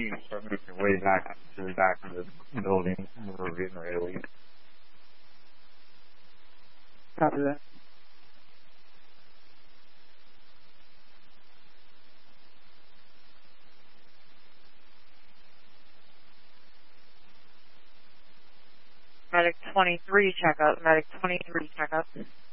you start making your way back to the back of the building. We're getting ready to leave. Copy that. Medic 23 checkup. Medic 23 checkup.